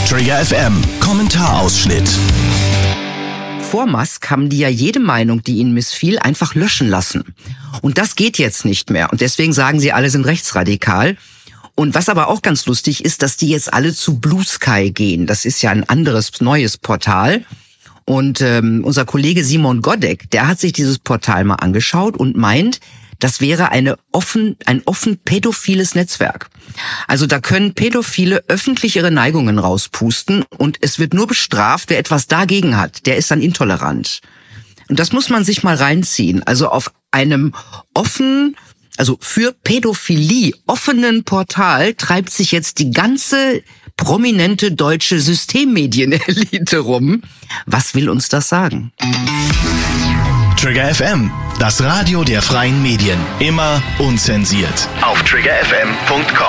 Trigger FM Kommentarausschnitt. Vor Musk haben die ja jede Meinung, die ihnen missfiel, einfach löschen lassen. Und das geht jetzt nicht mehr. Und deswegen sagen sie, alle sind rechtsradikal. Und was aber auch ganz lustig ist, dass die jetzt alle zu Blue Sky gehen. Das ist ja ein anderes, neues Portal. Und unser Kollege Simon Godek, der hat sich dieses Portal mal angeschaut und meint, das wäre ein offen pädophiles Netzwerk. Also da können Pädophile öffentlich ihre Neigungen rauspusten und es wird nur bestraft, wer etwas dagegen hat. Der ist dann intolerant. Und das muss man sich mal reinziehen. Also auf einem für Pädophilie offenen Portal treibt sich jetzt die ganze prominente deutsche Systemmedienelite rum. Was will uns das sagen? Trigger FM, das Radio der freien Medien. Immer unzensiert. Auf triggerfm.com.